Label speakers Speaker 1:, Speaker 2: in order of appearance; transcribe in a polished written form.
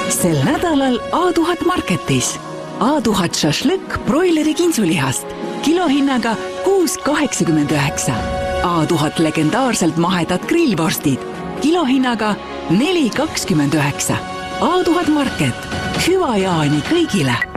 Speaker 1: Sel nädalal A1000 Marketis. A1000 šašlõkk broileri kintsulihast. Kilohinnaga 6,89. A1000 legendaarselt mahedad grillvorstid. Kilohinnaga 4,29. A1000 Market. Hüva jaani kõigile!